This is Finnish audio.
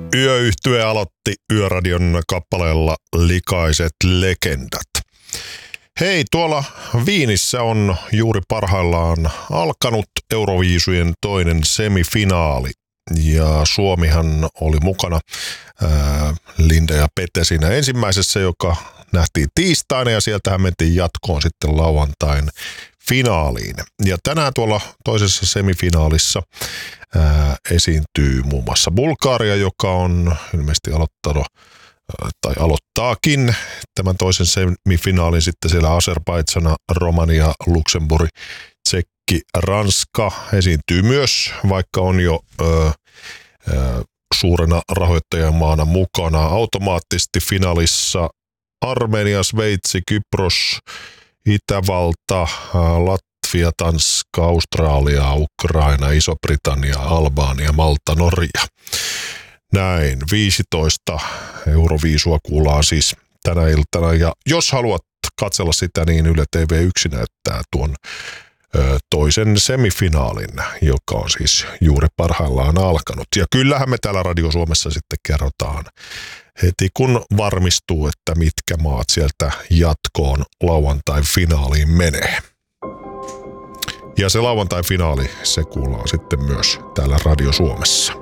Yöyhtye aloitti Yöradion kappaleella Likaiset legendat. Hei, tuolla Viinissä on juuri parhaillaan alkanut Euroviisujen toinen semifinaali. Ja Suomihan oli mukana Linda ja Pete siinä ensimmäisessä, joka nähtiin tiistaina, ja sieltähän mentiin jatkoon sitten lauantain finaaliin. Ja tänään tuolla toisessa semifinaalissa esiintyy muun muassa Bulgaria, joka on ilmeisesti aloittanut tai aloittaakin tämän toisen semifinaalin sitten siellä Azerbaidžan, Romania, Luxemburg, Tsekki, Ranska esiintyy myös, vaikka on jo suurena rahoittajamaana mukana. Automaattisesti finaalissa Armenia, Sveitsi, Kypros, Itävalta, Latvia, Tanska, Australia, Ukraina, Iso-Britannia, Albania, Malta, Norja. Näin, 15 Euroviisua kuullaan siis tänä iltana. Ja jos haluat katsella sitä, niin Yle TV1 näyttää tuon toisen semifinaalin, joka on siis juuri parhaillaan alkanut. Ja kyllähän me täällä Radio Suomessa sitten kerrotaan heti, kun varmistuu, että mitkä maat sieltä jatkoon lauantai-finaaliin menee. Ja se lauantai-finaali, se kuullaan sitten myös täällä Radio Suomessa.